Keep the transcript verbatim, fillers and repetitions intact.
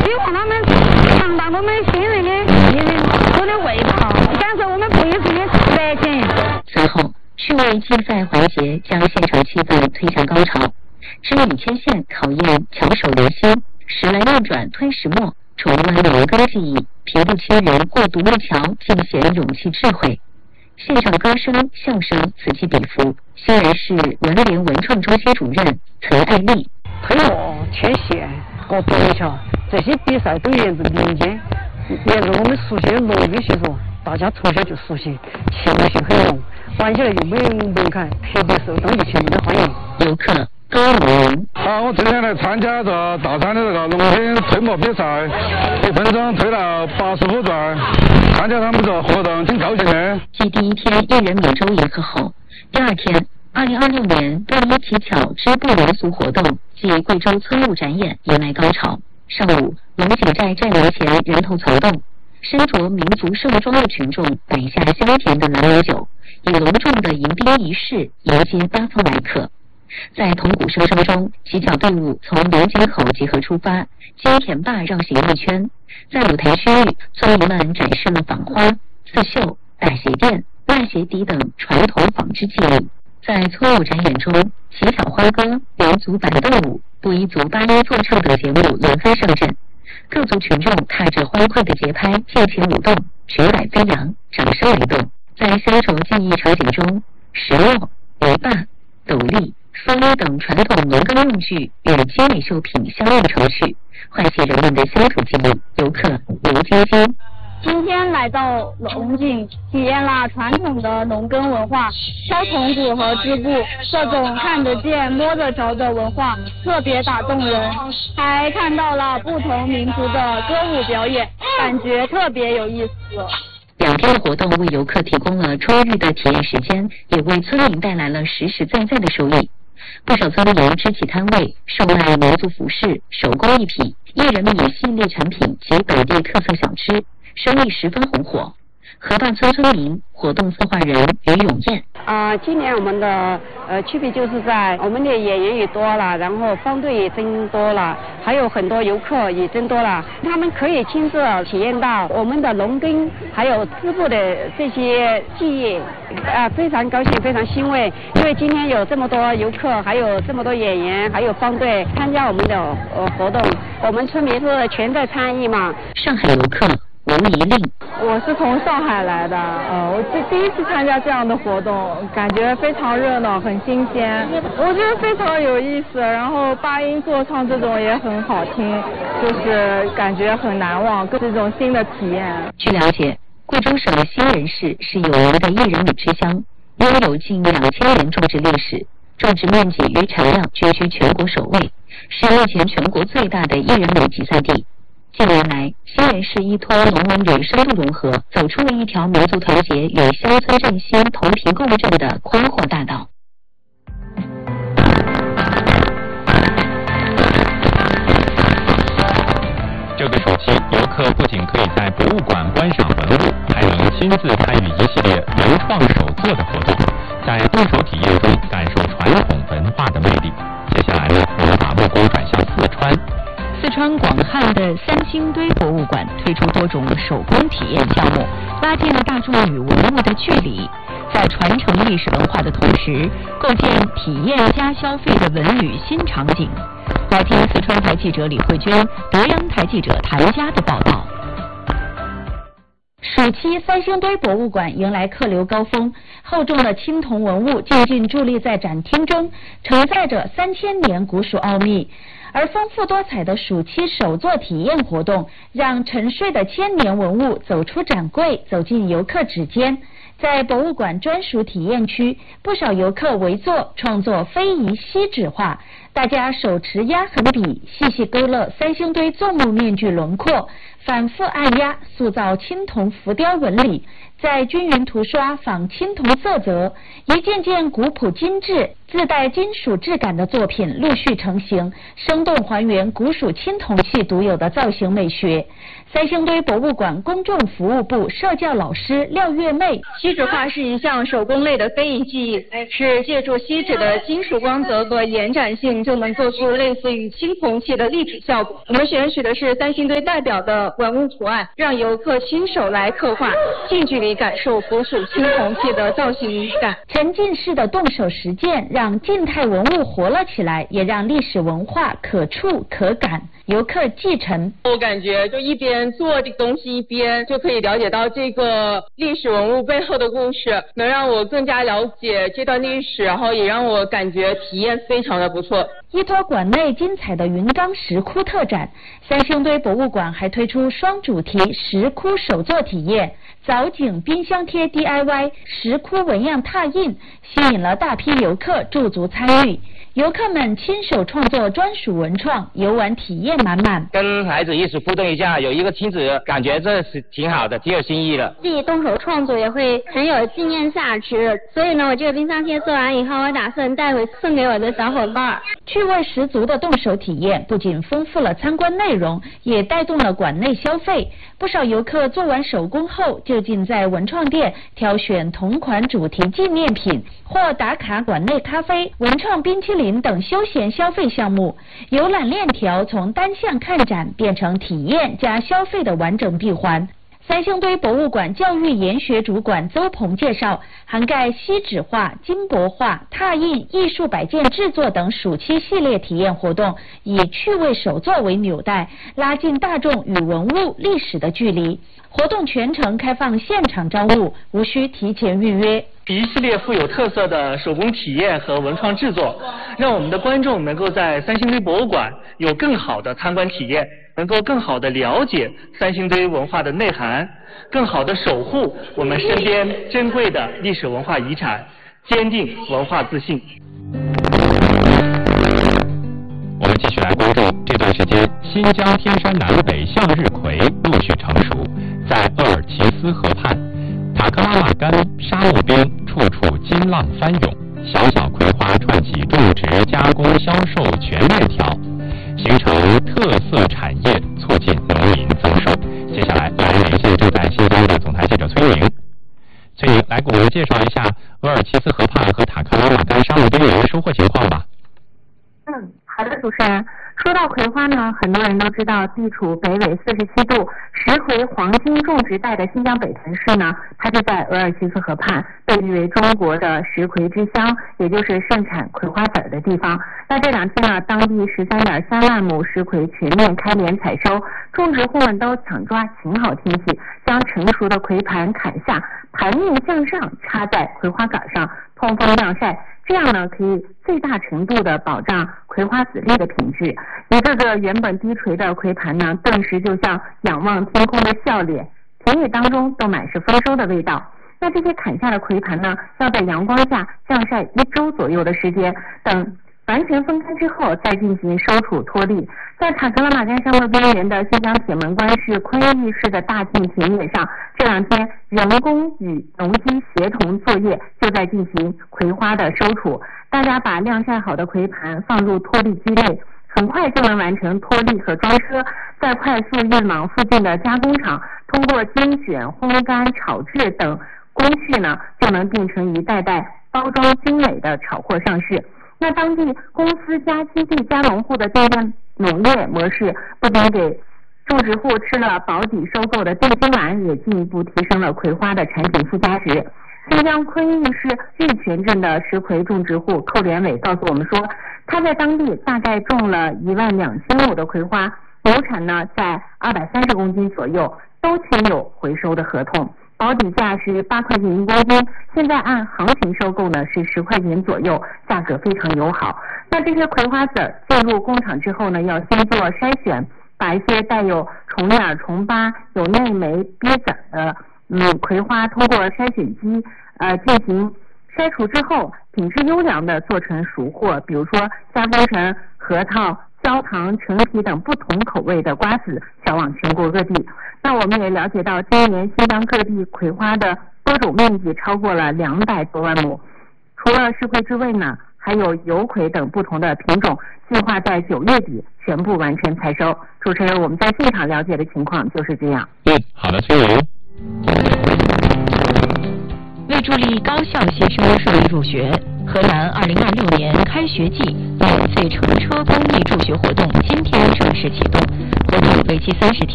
希望他们尝到我们新人的艺人做的味道，感受我们不一时的热情。 随后，趣味竞赛环节将现场气氛推向高潮，智力牵线考验巧手连心，时来运转推石磨，重温农耕技艺，平步青云过独木桥，尽显勇气智慧。现场歌声、笑声此起彼伏。新人市文联文创中心主任陈爱丽： 推磨、牵线、过独木桥，这些比赛都源自民间，沿着我们熟悉的农耕习俗，大家从小就熟悉，亲和性很浓，玩起来就没有门槛，特别受当地群众的欢迎。 游客高龙： 啊，我今天来参加这大山的这个农村推磨比赛，一分钟推了八十五转，参加他们这活动挺高兴的。 继第一天艺人每周迎合后，第二天，二零二六年布衣乞巧织布民俗活动暨贵州村务展演迎来高潮。上午，龙井寨寨门前人头攒动，身着民族盛装的群众摆下香甜的蓝莓酒，以隆重的迎宾仪式迎接八方来客。在铜鼓声声中，乞巧队伍从龙井口集合出发，经田坝绕行一圈。在舞台区域，村民们展示了纺花、刺绣、打鞋垫、蜡鞋底等传统纺织技艺。在村务展演中，乞巧欢歌、民族板凳舞、布依族八音坐唱等节目轮番上阵，各族群众踏着欢快的节拍尽情舞动，裙摆飞扬，掌声雷动。在乡愁记忆场景中，石磨、篱笆、斗笠、风衣等传统农耕用具与精美绣品相映成趣，唤起人们的乡土记忆。游客刘晶晶： 今天来到龙井，体验了传统的农耕文化，敲铜鼓和织布，这种看得见摸得着的文化特别打动人，还看到了不同民族的歌舞表演，感觉特别有意思。 两天的活动为游客提供了充裕的体验时间，也为村民带来了实实在在的收益。不少村民支起摊位，售卖民族服饰、手工艺品，艺人们以系列产品及本地特色小吃，生意十分红火。河坝村村民、活动策划人于永燕： 啊、呃，今年我们的呃区别就是在我们的演员也多了，然后方队也增多了，还有很多游客也增多了，他们可以亲自体验到我们的农耕还有织布的这些技艺，啊、呃，非常高兴，非常欣慰，因为今天有这么多游客，还有这么多演员，还有方队参加我们的呃活动，我们村民是全在参与嘛。 上海游客吴怡令： 我是从上海来的，呃，我这第一次参加这样的活动，感觉非常热闹，很新鲜，我觉得非常有意思。然后八音坐唱这种也很好听，就是感觉很难忘，这种新的体验。 据了解，贵州省新人市是有名的艺人米之乡，拥有近两千年种植历史，种植面积与产量均居全国首位，是目前全国最大的艺人米集散地。近年来，新人市依托农文旅深度融合，走出了一条民族团结与乡村振兴同频共振的宽阔大道。 这个暑期，游客不仅可以在博物馆观赏文物，还能亲自参与一系列文创手作的活动，在动手体验中感受传统文化的魅力。接下来呢，我们把目光转向四川。 四川广汉的三星堆博物馆推出多种手工体验项目，拉近了大众与文物的距离，在传承历史文化的同时，构建体验加消费的文旅新场景。来听四川台记者李慧娟、德阳台记者谭佳的报道。 暑期三星堆博物馆迎来客流高峰，厚重的青铜文物静静伫立在展厅中，承载着三千年古蜀奥秘。而丰富多彩的暑期手作体验活动，让沉睡的千年文物走出展柜，走进游客指尖。在博物馆专属体验区，不少游客围坐创作非遗锡纸画，大家手持压痕笔，细细勾勒三星堆纵目面具轮廓，反复按压塑造青铜浮雕纹理，再均匀涂刷仿青铜色泽，一件件古朴精致、自带金属质感的作品陆续成型，生动还原古蜀青铜器独有的造型美学。三星堆博物馆公众服务部社教老师廖月妹： 锡纸画是一项手工类的非遗技艺，是借助锡纸的金属光泽和延展性就能做出类似于青铜器的立体效果。我们选取的是三星堆代表的文物图案，让游客亲手来刻画，近距离感受古蜀青铜器的造型感。 沉浸式的动手实践，让静态文物活了起来，也让历史文化可触可感。游客继承， 我感觉就一边做这个东西，一边就可以了解到这个历史文物背后的故事，能让我更加了解这段历史，然后也让我感觉体验非常的不错。 依托馆内精彩的云冈石窟特展，三星堆博物馆还推出双主题石窟手作体验、藻井冰箱贴 D I Y、石窟纹样拓印，吸引了大批游客驻足参与。游客们亲手创作专属文创，游玩体验满满。 跟孩子一起互动一下，有一个亲子，感觉这是挺好的，挺有新意的。 自己动手创作也会很有纪念价值，所以呢，我这个冰箱贴做完以后，我打算带回送给我的小伙伴。 趣味十足的动手体验，不仅丰富了参观内容，也带动了馆内消费。不少游客做完手工后，就近在文创店挑选同款主题纪念品，或打卡馆内咖啡、文创冰淇淋等休闲消费项目。游览链条从单向看展变成体验加消费的完整闭环。三星堆博物馆教育研学主管邹鹏介绍，涵盖锡纸画、金箔画、拓印、艺术摆件制作等暑期系列体验活动，以趣味手作为纽带，拉近大众与文物历史的距离。活动全程开放现场招募，无需提前预约。 一系列富有特色的手工体验和文创制作，让我们的观众能够在三星堆博物馆有更好的参观体验，能够更好的了解三星堆文化的内涵，更好的守护我们身边珍贵的历史文化遗产，坚定文化自信。 我们继续来关注这段时间，新疆天山南北向日葵陆续成熟，在鄂尔齐斯河畔、塔克拉玛干沙漠边，处处金浪翻涌，小小葵花串起种植、加工、销售全链条，形成特色产业，促进农民增收。接下来，来连线正在新疆的总台记者崔宁。崔宁，来给我们介绍一下鄂尔齐斯河畔和塔克拉玛干沙漠边缘的收获情况吧。 嗯，好的，主持人。说到葵花呢，很多人都知道，地处北纬四十七度、石葵黄金种植带的新疆北屯市呢，它就在鄂尔齐斯河畔，被誉为中国的石葵之乡，也就是盛产葵花籽的地方。那这两天呢，当地十三点三万亩石葵全面开镰采收，种植户们都抢抓晴好天气，将成熟的葵盘砍下，盘面向上插在葵花杆上，通风晾晒。这样呢，可以最大程度的保障葵花籽粒的品质。一个个原本低垂的葵盘呢，顿时就像仰望天空的笑脸，田野当中都满是丰收的味道。那这些砍下的葵盘呢，要在阳光下晾晒一周左右的时间，等完全风干之后再进行收储脱粒。在塔克拉玛干沙漠边缘的新疆铁门关市昆玉市的大庆田野上，这两天人工与农机协同作业，就在进行葵花的收储。大家把晾晒好的葵盘放入脱粒机内，很快就能完成脱粒和装车，再快速运往附近的加工厂，通过精选、烘干、炒制等工序呢，就能定成一袋袋包装精美的炒货上市。那当地公司加基地加农户的定向农业模式，不仅给种植户吃了保底收购的定心丸，也进一步提升了葵花的产品附加值。新疆昆玉市玉泉镇的石葵种植户寇连伟告诉我们说，他在当地大概种了一万两千亩的葵花，亩产呢在二百三十公斤左右，都签有回收的合同。保底价是八块钱一公斤，现在按行情收购呢是十块钱左右，价格非常友好。那这些葵花籽进入工厂之后呢，要先做筛选，把一些带有虫眼、虫疤、有内霉、鳖籽的嗯葵花通过筛选机呃进行筛除之后，品质优良的做成熟货，比如说加工成核桃、焦糖、橙皮等不同口味的瓜子，销往全国各地。那我们也了解到，今年新疆各地葵花的播种面积超过了两百多万亩。除了石葵之外呢，还有油葵等不同的品种，计划在九月底全部完成采收。主持人，我们在现场了解的情况就是这样。 嗯，好的，崔莹。 为为助力高校学生顺利入学，河南二零二六年开学季免费乘车公益助学活动今天正式启动，活动为期三十天。